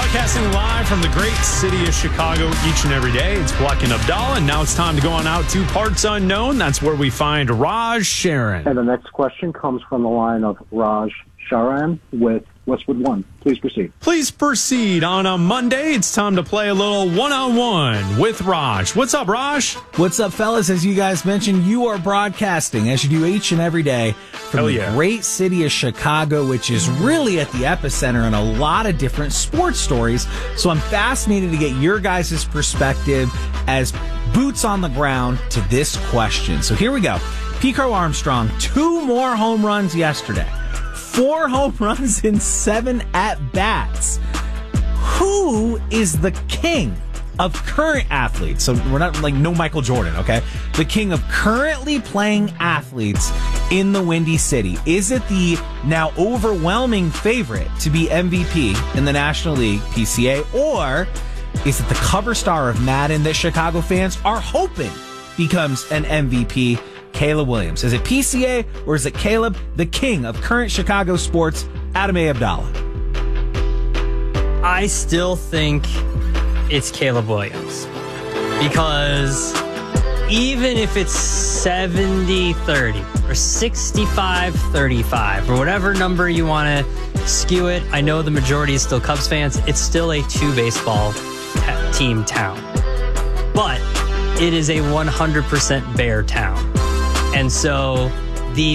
Broadcasting live from the great city of Chicago each and every day. It's Bleck and Abdallah, and now it's time to go on out to Parts Unknown. That's where we find Raj Sharon. And the next question comes from the line of Raj Sharan with Westwood One. Please proceed. Please proceed. On a Monday, it's time to play a little one-on-one with Raj. What's up, Raj? What's up, fellas? As you guys mentioned, you are broadcasting, as you do each and every day, from the great city of Chicago, which is really at the epicenter in a lot of different sports stories. So I'm fascinated to get your guys' perspective as boots on the ground to this question. So here we go. P. Crow Armstrong, 2 more home runs yesterday. 4 home runs in 7 at-bats. Who is the king of current athletes? So we're not like no Michael Jordan, okay? The king of currently playing athletes in the Windy City. Is it the now overwhelming favorite to be MVP in the National League, PCA, or is it the cover star of Madden that Chicago fans are hoping becomes an MVP, Caleb Williams? Is it PCA or is it Caleb, the king of current Chicago sports, Adam A. Abdallah? I still think it's Caleb Williams, because even if it's 70-30 or 65-35 or whatever number you want to skew it, I know the majority is still Cubs fans. It's still a 2 baseball team town, but it is a 100% Bear town. And so the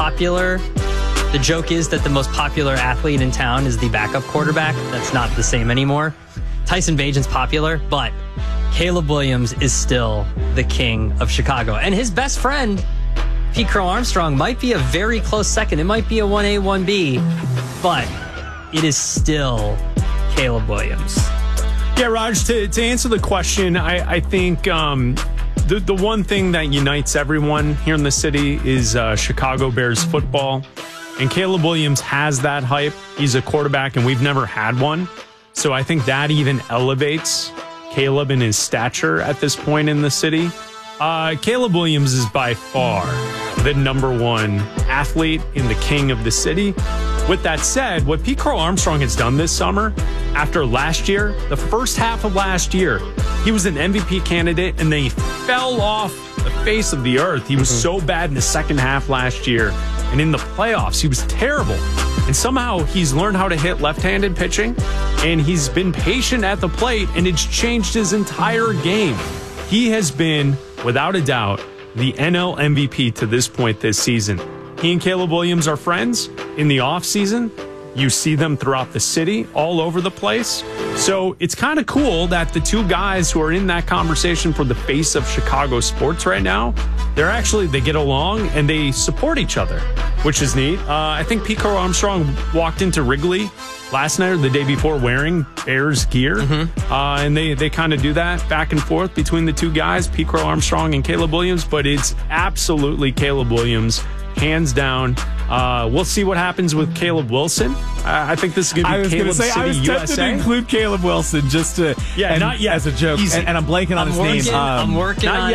joke is that the most popular athlete in town is the backup quarterback. That's not the same anymore. Tyson Bagent's popular, but Caleb Williams is still the king of Chicago. And his best friend, Pete Crow Armstrong, might be a very close second. It might be a 1A, 1B, but it is still Caleb Williams. Yeah, Raj, to answer the question, I think the one thing that unites everyone here in the city is Chicago Bears football. And Caleb Williams has that hype. He's a quarterback, and we've never had one. So I think that even elevates Caleb in his stature at this point in the city. Caleb Williams is by far the #1 athlete and the king of the city. With that said, what Pete Crow Armstrong has done this summer, after last year, the first half of last year, he was an MVP candidate, and then he fell off the face of the earth. He was so bad in the second half last year, and in the playoffs, he was terrible. And somehow he's learned how to hit left-handed pitching, and he's been patient at the plate, and it's changed his entire game. He has been, without a doubt, the NL MVP to this point this season. He and Caleb Williams are friends in the offseason. You see them throughout the city, all over the place. So it's kind of cool that the 2 guys who are in that conversation for the face of Chicago sports right now, they get along and they support each other, which is neat. I think Pete Crow Armstrong walked into Wrigley last night or the day before wearing Bears gear. And they kind of do that back and forth between the 2 guys, Pete Crow Armstrong and Caleb Williams. But it's absolutely Caleb Williams, hands down. We'll see what happens with Caleb Wilson. I think this is going to be Caleb City, USA. I was tempted to include Caleb Wilson just to, not yet as a joke, and I'm blanking on his name. I'm working on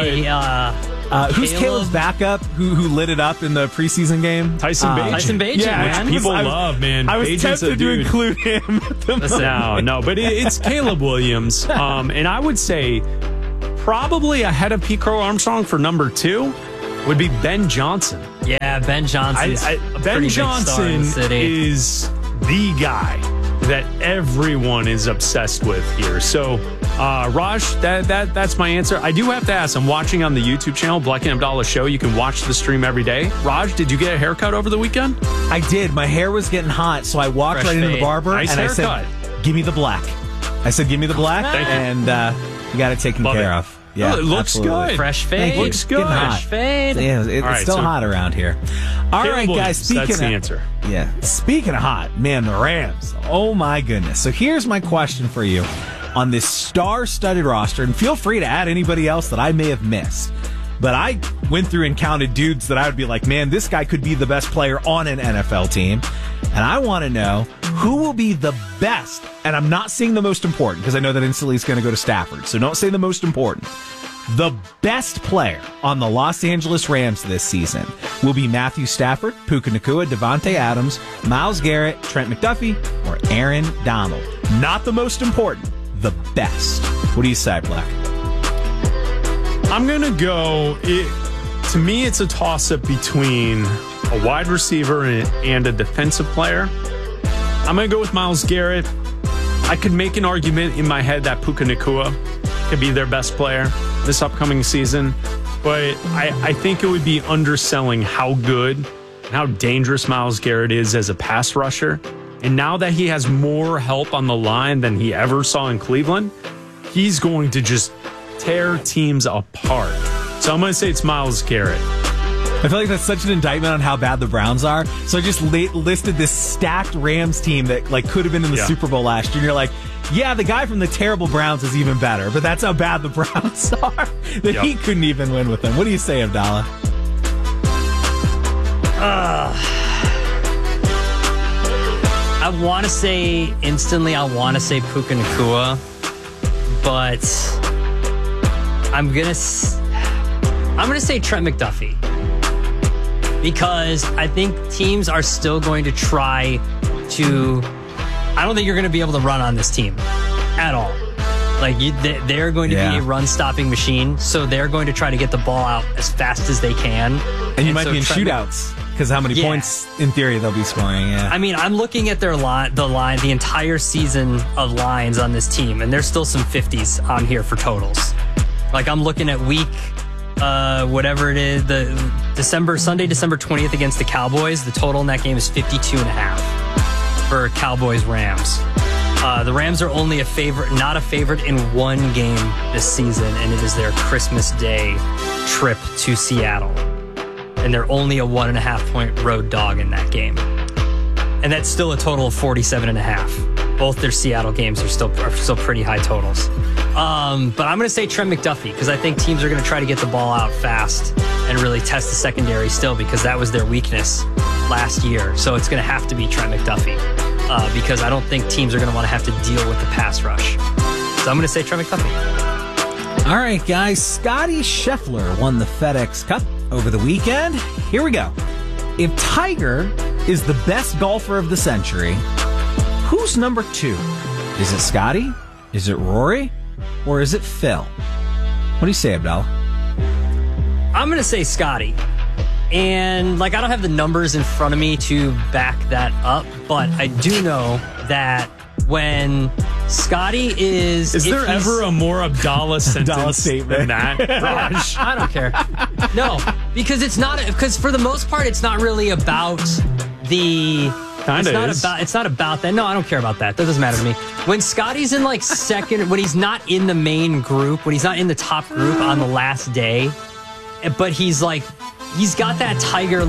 who's Caleb's backup who lit it up in the preseason game? Tyson Bagent. Tyson Bagent, man. Which people love, man. I was tempted to include him. No, but it's Caleb Williams. And I would say probably ahead of Pete Crow Armstrong for #2 would be Ben Johnson. Yeah, Ben Johnson. Ben Johnson is the guy that everyone is obsessed with here. So, Raj, that's my answer. I do have to ask, I'm watching on the YouTube channel, Bleck and Abdallah Show. You can watch the stream every day. Raj, did you get a haircut over the weekend? I did. My hair was getting hot, so I walked right into the barber and I said, give me the black. I said, give me the black, and you got it taken care of. Yeah, it looks good. Fresh fade. Looks good. Fresh fade. Yeah, it's still hot around here. All right, guys. That's the answer. Yeah. Speaking of hot, man, the Rams. Oh, my goodness. So here's my question for you on this star-studded roster, and feel free to add anybody else that I may have missed. But I went through and counted dudes that I would be like, man, this guy could be the best player on an NFL team. And I want to know who will be the best. And I'm not saying the most important because I know that instantly it's going to go to Stafford. So don't say the most important. The best player on the Los Angeles Rams this season will be Matthew Stafford, Puka Nacua, Devontae Adams, Myles Garrett, Trent McDuffie, or Aaron Donald. Not the most important, the best. What do you say, Black? I'm going to go, to me, it's a toss-up between a wide receiver and a defensive player. I'm going to go with Myles Garrett. I could make an argument in my head that Puka Nacua could be their best player this upcoming season, but I think it would be underselling how good and how dangerous Myles Garrett is as a pass rusher. And now that he has more help on the line than he ever saw in Cleveland, he's going to just tear teams apart. So I'm going to say it's Myles Garrett. I feel like that's such an indictment on how bad the Browns are. So I just listed this stacked Rams team that could have been in the Super Bowl last year. And you're like, yeah, the guy from the terrible Browns is even better. But that's how bad the Browns are that he couldn't even win with them. What do you say, Abdallah? I want to say Puka Nacua, but I'm gonna say Trent McDuffie, because I think teams are still going to try to. I don't think you're going to be able to run on this team at all. They're going to be a run-stopping machine, so they're going to try to get the ball out as fast as they can. And you might be in shootouts because how many points in theory they'll be scoring? Yeah. I mean, I'm looking at their the entire season of lines on this team, and there's still some 50s on here for totals. I'm looking at week, whatever it is, Sunday, December 20th against the Cowboys. The total in that game is 52.5 for Cowboys-Rams. The Rams are only not a favorite in one game this season, and it is their Christmas Day trip to Seattle. And they're only a 1.5-point road dog in that game. And that's still a total of 47.5. Both their Seattle games are still pretty high totals. But I'm going to say Trent McDuffie, because I think teams are going to try to get the ball out fast and really test the secondary still, because that was their weakness last year. So it's going to have to be Trent McDuffie, because I don't think teams are going to want to have to deal with the pass rush. So I'm going to say Trent McDuffie. All right, guys. Scotty Scheffler won the FedEx Cup over the weekend. Here we go. If Tiger is the best golfer of the century, who's number 2? Is it Scotty? Is it Rory? Or is it Phil? What do you say, Abdallah? I'm going to say Scotty. And I don't have the numbers in front of me to back that up, but I do know that when Scotty is there ever a more Abdallah sentence than that, Raj? I don't care. No, because because for the most part, it's not really about the. It's not about that. No, I don't care about that. That doesn't matter to me. When Scotty's in second, when he's not in the main group, when he's not in the top group on the last day, but he's got that Tiger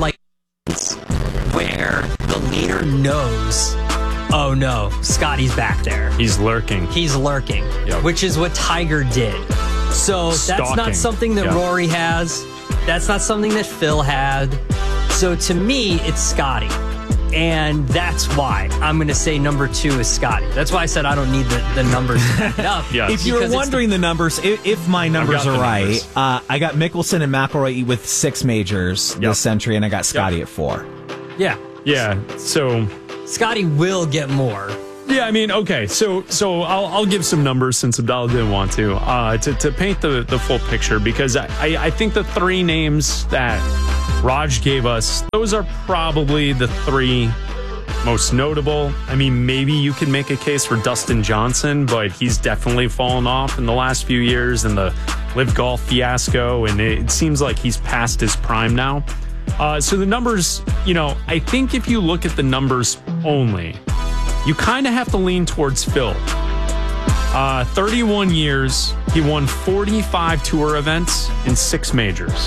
where the leader knows, oh no, Scotty's back there. He's lurking. Yep. Which is what Tiger did. So that's not something that Rory has. That's not something that Phil had. So to me, it's Scotty. And that's why I'm going to say number 2 is Scotty. That's why I said I don't need the numbers to back it up. Yes. If you're wondering the numbers, if my numbers are right, I got Mickelson and McIlroy with 6 majors this century, and I got Scotty at 4. Yeah. Yeah. So Scotty will get more. Yeah, I mean, okay. So I'll give some numbers since Abdallah didn't want to paint the full picture, because I think the 3 names that Raj gave us, those are probably the 3 most notable. I mean, maybe you can make a case for Dustin Johnson, but he's definitely fallen off in the last few years in the Live Golf fiasco, and it seems like he's past his prime now. So the numbers, I think if you look at the numbers only, you kind of have to lean towards Phil. 31 years, he won 45 tour events in 6 majors.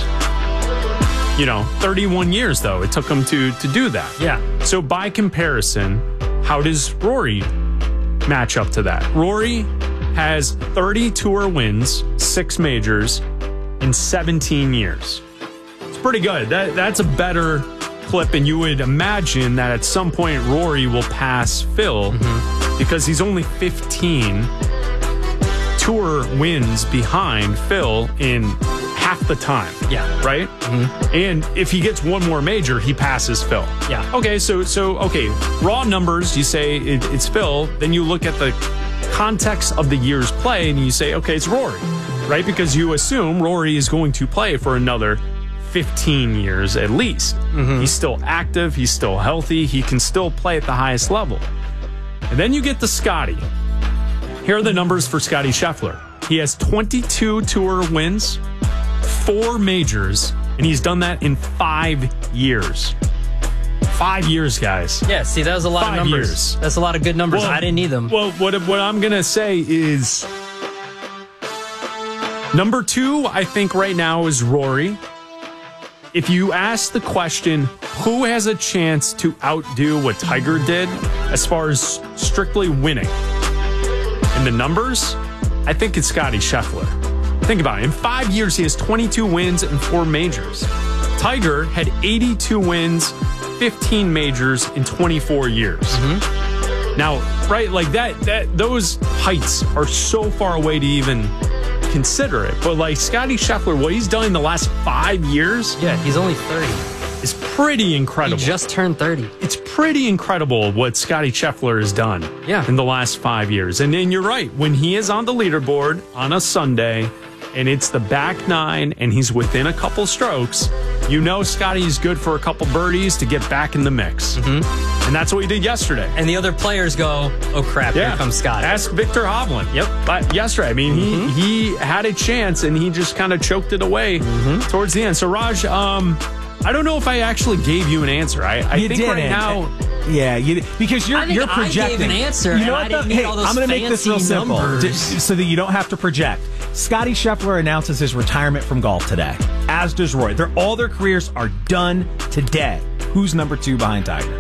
31 years, though, it took him to do that. Yeah. So by comparison, how does Rory match up to that? Rory has 30 tour wins, 6 majors in 17 years. It's pretty good. That's a better clip, and you would imagine that at some point Rory will pass Phil because he's only 15 tour wins behind Phil in half half the time. Yeah. Right? Mm-hmm. And if he gets one more major, he passes Phil. Yeah. Okay, so raw numbers, you say it's Phil, then you look at the context of the year's play and you say, okay, it's Rory, right? Because you assume Rory is going to play for another 15 years at least. Mm-hmm. He's still active, he's still healthy, he can still play at the highest level. And then you get to Scotty. Here are the numbers for Scotty Scheffler. He has 22 tour wins, 4 majors, and he's done that in 5 years. 5 years, guys. Yeah, see, that was a lot of numbers. Years. That's a lot of good numbers. Well, I didn't need them. Well, what I'm going to say is number 2, I think right now is Rory. If you ask the question, who has a chance to outdo what Tiger did as far as strictly winning in the numbers, I think it's Scotty Scheffler. Think about it. In 5 years, he has 22 wins and 4 majors. Tiger had 82 wins, 15 majors in 24 years. Mm-hmm. Now, right, like that those heights are so far away to even consider it. But like Scotty Scheffler, what he's done in the last 5 years, yeah, he's only 30, is pretty incredible. He just turned 30. It's pretty incredible what Scotty Scheffler has done in the last 5 years. And then you're right, when he is on the leaderboard on a Sunday and it's the back 9 and he's within a couple strokes, you know Scotty's good for a couple birdies to get back in the mix. Mm-hmm. And that's what he did yesterday. And the other players go, oh crap, here comes Scotty. Ask Victor Hovland. Yep. But yesterday, I mean, he had a chance and he just kind of choked it away towards the end. So Raj, I don't know if I actually gave you an ansur. I think didn't. Right now, yeah, because you're projecting. I gave an answer. You know what? Hey, I'm going to make this real simple so that you don't have to project. Scotty Scheffler announces his retirement from golf today, as does Rory. All their careers are done today. Who's number 2 behind Tiger?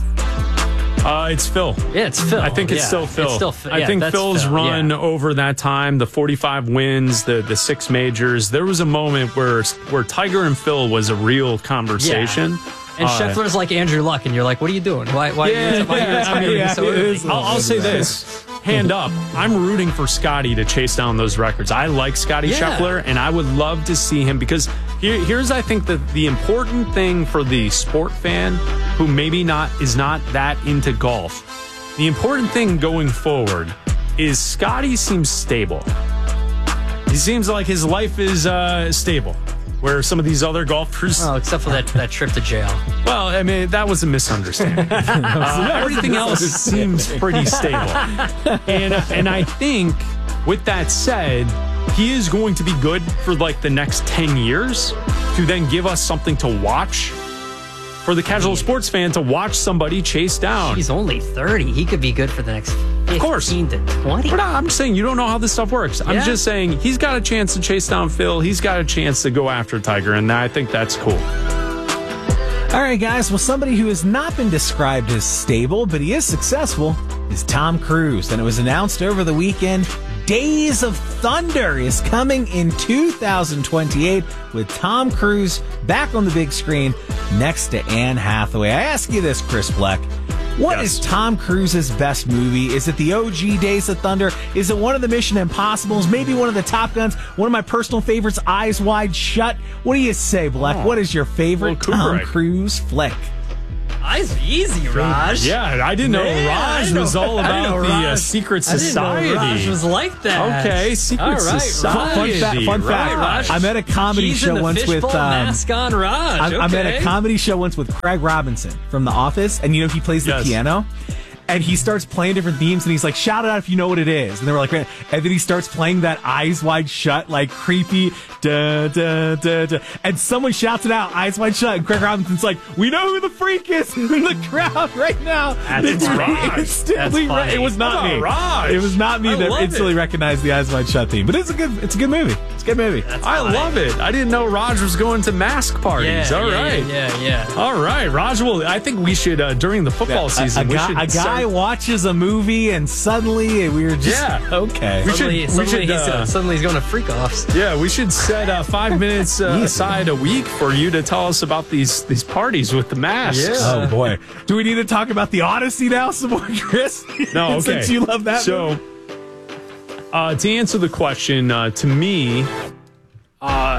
It's Phil. Yeah, it's Phil. I think it's still Phil. It's still Phil. I think Phil's run over that time, the 45 wins, the 6 majors. There was a moment where Tiger and Phil was a real conversation. Yeah. And Scheffler's like Andrew Luck, and you're like, what are you doing? Why are you so early? I'll say this. Hand up, I'm rooting for Scotty to chase down those records. I like Scotty Scheffler, and I would love to see him because here's, I think, the important thing for the sport fan who maybe is not that into golf. The important thing going forward is Scotty seems stable. He seems like his life is stable. Where some of these other golfers... Oh, except for that trip to jail. Well, I mean, that was a misunderstanding. Everything else seems pretty stable. And I think, with that said, he is going to be good for like the next 10 years to then give us something to watch. For the casual sports fan to watch somebody chase down. He's only 30. He could be good for the next 15 to 20. I'm saying you don't know how this stuff works. I'm just saying he's got a chance to chase down Phil. He's got a chance to go after Tiger, and I think that's cool. All right, guys. Well, somebody who has not been described as stable, but he is successful, is Tom Cruise. And it was announced over the weekend, Days of Thunder is coming in 2028 with Tom Cruise back on the big screen next to Anne Hathaway. I ask you this, Chris Bleck. What is Tom Cruise's best movie? Is it the OG Days of Thunder? Is it one of the Mission Impossibles? Maybe one of the Top Guns? One of my personal favorites, Eyes Wide Shut? What do you say, Bleck? What is your favorite Tom Cruise flick? Eyes easy, Raj. Yeah, I didn't know Raj was all about the secret society. I didn't know Raj was like that. Okay, secret society. Fun fact. Raj. I'm at a comedy show once with mask on Raj. I'm at a comedy show once with Craig Robinson from The Office, and he plays the piano. And he starts playing different themes, and he's like, shout it out if you know what it is. And they were like, and then he starts playing that Eyes Wide Shut, like creepy, da, da, da, da. And someone shouts it out, Eyes Wide Shut. And Craig Robinson's like, we know who the freak is in the crowd right now. That's Raj. It was not me. Raj. It was not me that instantly recognized the Eyes Wide Shut theme. But it's a good movie. It's a good movie. I love it. I didn't know Raj was going to mask parties. All right. Yeah. All right, Raj. Well, I think we should, during the football season, a guy watches a movie and suddenly we were just okay. Suddenly he's going to freak offs. Yeah, we should set 5 minutes aside a week for you to tell us about these parties with the masks. Yeah. Oh boy, do we need to talk about the Odyssey now some more, Chris? No, okay. Since you love that. So, to answer the question, to me,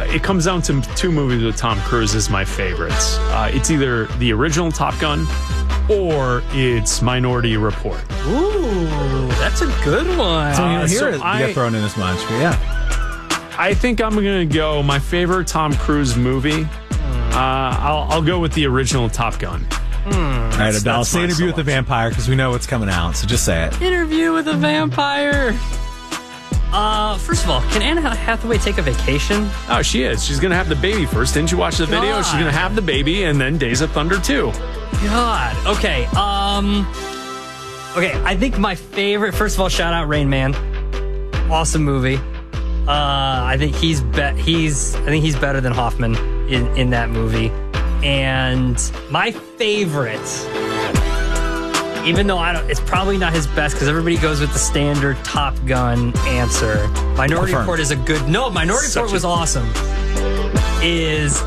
it comes down to two movies with Tom Cruise as my favorites. It's either the original Top Gun or it's Minority Report. Ooh, that's a good one. So you get thrown in this much, but yeah. I think I'm going to go my favorite Tom Cruise movie. I'll go with the original Top Gun. All right, Abdallah, say Interview with the Vampire because we know what's coming out, so just say it. Interview with a Vampire. First of all, can Anne Hathaway take a vacation? Oh, she is. She's going to have the baby first. Didn't you watch the video? She's going to have the baby and then Days of Thunder 2. God. Okay. Okay, I think my favorite, first of all, shout out Rain Man. Awesome movie. I think he's better than Hoffman in that movie. And my favorite, even though it's probably not his best because everybody goes with the standard Top Gun answer. Minority Report is a good. No, Minority Report was awesome. Is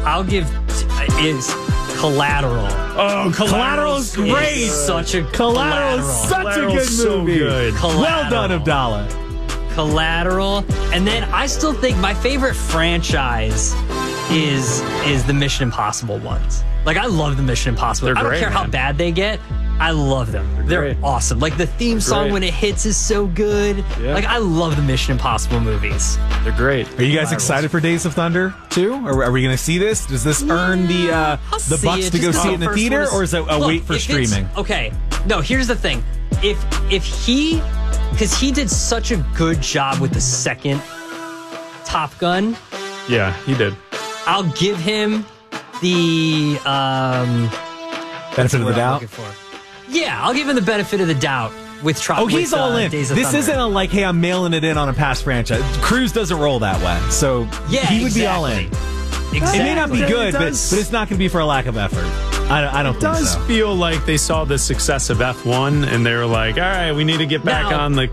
Collateral. Oh, Collateral is great. Collateral is such a good movie. Well done, Abdallah. Collateral. And then I still think my favorite franchise is the Mission Impossible ones. Like, I love the Mission Impossible. I don't care how bad they get. I love them. They're awesome. Like, the theme song when it hits is so good. Yeah. Like, I love the Mission Impossible movies. They're great. Are you guys excited for Days of Thunder 2? Are we going to see this? Does this earn the bucks to go see it in the theater, or is it a wait for streaming? Okay. No, here's the thing. If he... Because he did such a good job with the second Top Gun. Yeah, he did. I'll give him the... benefit of the doubt? Yeah, I'll give him the benefit of the doubt with he's all in. This isn't a like, hey, I'm mailing it in on a past franchise. Cruise doesn't roll that way. So he would be all in. Exactly. It may not be good, but it's not going to be for a lack of effort. I don't think so. It does feel like they saw the success of F1 and they were like, all right, we need to get back on the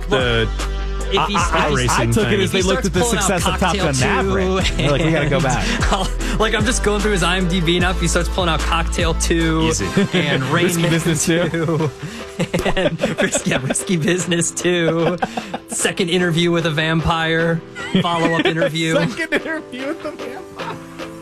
I took it as they looked at the success of Top Gun Maverick. They're like, we got to go back. Like, I'm just going through his IMDb now. If he starts pulling out Cocktail 2 and Rain Man Business 2 and Risky Business 2, Second Interview with a Vampire, follow-up interview. Second Interview with a Vampire.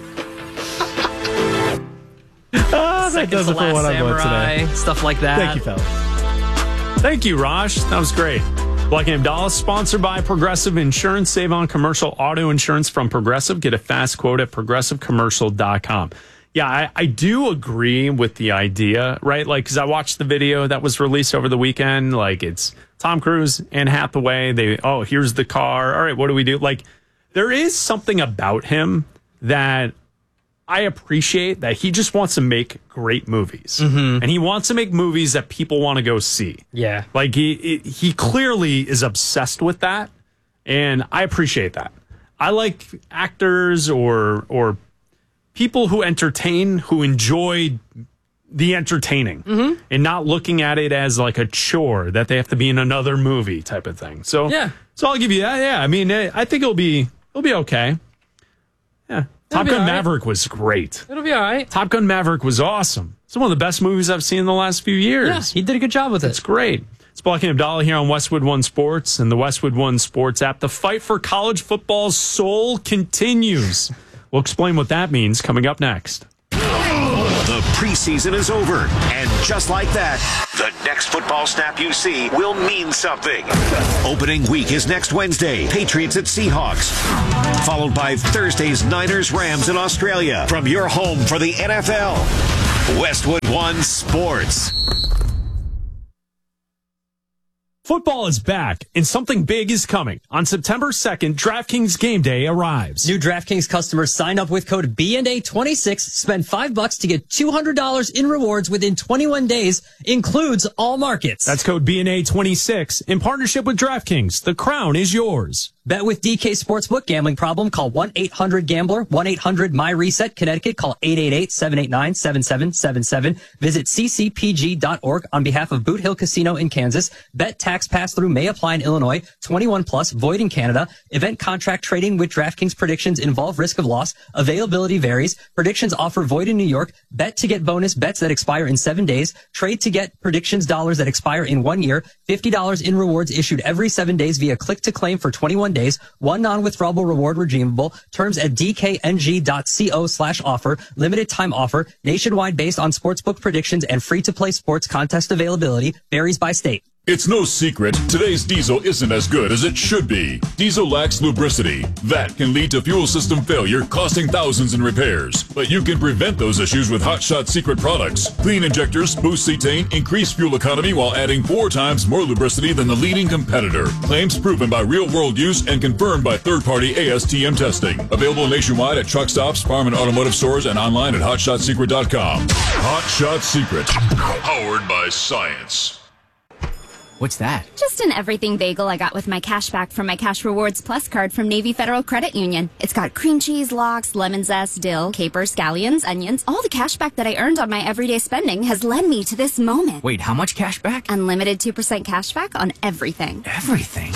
That does it for what I want today. Stuff like that. Thank you, fellas. Thank you, Raj. That was great. Black and Abdallah, sponsored by Progressive Insurance. Save on commercial auto insurance from Progressive. Get a fast quote at progressivecommercial.com. Yeah, I do agree with the idea, right? Like, because I watched the video that was released over the weekend. Like, it's Tom Cruise and Hathaway. Here's the car. All right, what do we do? Like, there is something about him that I appreciate, that he just wants to make great movies. Mm-hmm. And he wants to make movies that people want to go see. Yeah. Like, he clearly is obsessed with that. And I appreciate that. I like actors or people who entertain, who enjoy the entertaining and not looking at it as like a chore that they have to be in another movie type of thing. So, so I'll give you that. Yeah. I mean, I think it'll be okay. Yeah. Top Gun Maverick was great. It'll be all right. Top Gun Maverick was awesome. It's one of the best movies I've seen in the last few years. Yeah, he did a good job with it. It's great. It's Black and Abdallah here on Westwood One Sports and the Westwood One Sports app. The fight for college football's soul continues. We'll explain what that means coming up next. The preseason is over, and just like that, the next football snap you see will mean something. Opening week is next Wednesday, Patriots at Seahawks, followed by Thursday's Niners-Rams in Australia. From your home for the NFL, Westwood One Sports. Football is back, and something big is coming. On September 2nd, DraftKings Game Day arrives. New DraftKings customers sign up with code BNA26, spend $5 to get $200 in rewards within 21 days, includes all markets. That's code BNA26 in partnership with DraftKings. The crown is yours. Bet with DK Sportsbook. Gambling problem? Call 1-800-GAMBLER. 1-800-MyReset. Connecticut. Call 888-789-7777. Visit ccpg.org on behalf of Boot Hill Casino in Kansas. Bet tax pass-through may apply in Illinois. 21 plus. Void in Canada. Event contract trading with DraftKings predictions involve risk of loss. Availability varies. Predictions offer void in New York. Bet to get bonus bets that expire in 7 days. Trade to get predictions dollars that expire in 1 year. $50 in rewards issued every 7 days via click to claim for 21 days. One non-withdrawable reward redeemable. Terms at dkng.co/offer. Limited time offer. Nationwide based on sportsbook predictions and free-to-play sports contest availability. Varies by state. It's no secret, today's diesel isn't as good as it should be. Diesel lacks lubricity. That can lead to fuel system failure, costing thousands in repairs. But you can prevent those issues with Hot Shot Secret products. Clean injectors, boost cetane, increase fuel economy while adding 4 times more lubricity than the leading competitor. Claims proven by real-world use and confirmed by third-party ASTM testing. Available nationwide at truck stops, farm and automotive stores, and online at hotshotsecret.com. Hot Shot Secret. Powered by science. What's that? Just an everything bagel I got with my cash back from my Cash Rewards Plus card from Navy Federal Credit Union. It's got cream cheese, lox, lemon zest, dill, capers, scallions, onions. All the cash back that I earned on my everyday spending has led me to this moment. Wait, how much cash back? Unlimited 2% cash back on everything. Everything?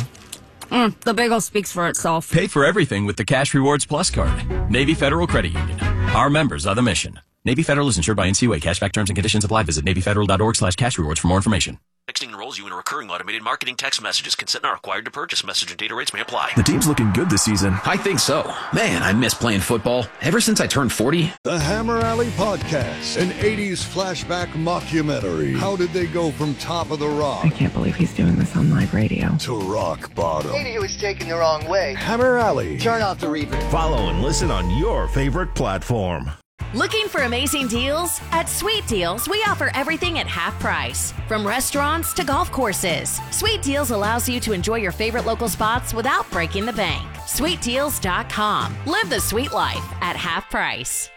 The bagel speaks for itself. Pay for everything with the Cash Rewards Plus card. Navy Federal Credit Union. Our members are the mission. Navy Federal is insured by NCUA. Cashback terms and conditions apply. Visit NavyFederal.org/cashrewards for more information. Texting enrolls you in a recurring automated marketing text messages. Consent not required to purchase. Message and data rates may apply. The team's looking good this season. I think so. Man, I miss playing football. Ever since I turned 40. The Hammer Alley Podcast, an 80s flashback mockumentary. How did they go from top of the rock? I can't believe he's doing this on live radio. To rock bottom. Maybe he was taken the wrong way. Hammer Alley. Turn off the reverb. Follow and listen on your favorite platform. Looking for amazing deals? At Sweet Deals, we offer everything at half price. From restaurants to golf courses. Sweet Deals allows you to enjoy your favorite local spots without breaking the bank. SweetDeals.com. Live the sweet life at half price.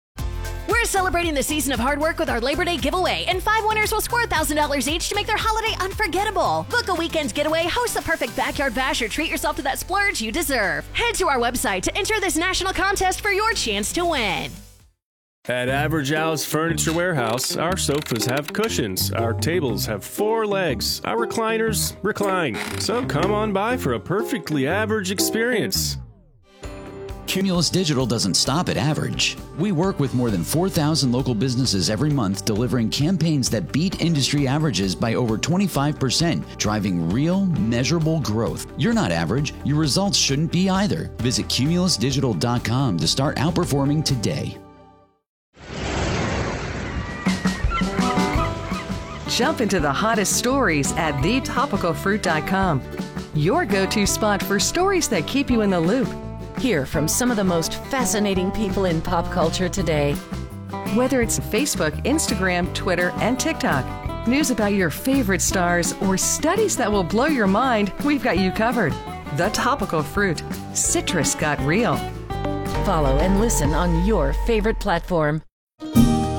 We're celebrating the season of hard work with our Labor Day giveaway, and 5 winners will score $1,000 each to make their holiday unforgettable. Book a weekend getaway, host the perfect backyard bash, or treat yourself to that splurge you deserve. Head to our website to enter this national contest for your chance to win. At Average Al's Furniture Warehouse, our sofas have cushions, our tables have 4 legs, our recliners recline. So come on by for a perfectly average experience. Cumulus Digital doesn't stop at average. We work with more than 4,000 local businesses every month, delivering campaigns that beat industry averages by over 25%, driving real, measurable growth. You're not average. Your results shouldn't be either. Visit cumulusdigital.com to start outperforming today. Jump into the hottest stories at thetopicalfruit.com. Your go-to spot for stories that keep you in the loop. Hear from some of the most fascinating people in pop culture today. Whether it's Facebook, Instagram, Twitter, and TikTok, news about your favorite stars, or studies that will blow your mind, we've got you covered. The Topical Fruit. Citrus got real. Follow and listen on your favorite platform.